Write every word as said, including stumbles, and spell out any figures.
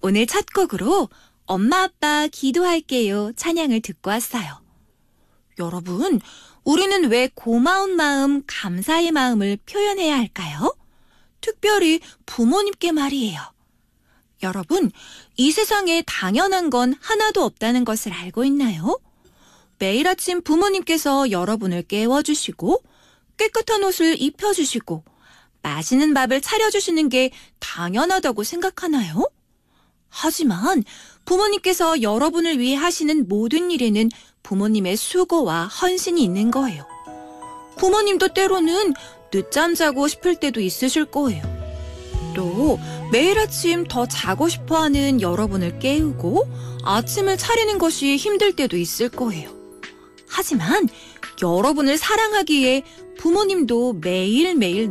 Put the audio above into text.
오늘 첫 곡으로 엄마 아빠 기도할게요 찬양을 듣고 왔어요. 여러분, 우리는 왜 고마운 마음, 감사의 마음을 표현해야 할까요? 특별히 부모님께 말이에요. 여러분, 이 세상에 당연한 건 하나도 없다는 것을 알고 있나요? 매일 아침 부모님께서 여러분을 깨워주시고 깨끗한 옷을 입혀주시고 맛있는 밥을 차려주시는 게 당연하다고 생각하나요? 하지만 부모님께서 여러분을 위해 하시는 모든 일에는 부모님의 수고와 헌신이 있는 거예요. 부모님도 때로는 늦잠 자고 싶을 때도 있으실 거예요. 또 매일 아침 더 자고 싶어하는 여러분을 깨우고 아침을 차리는 것이 힘들 때도 있을 거예요. 하지만 여러분을 사랑하기에 부모님도 매일매일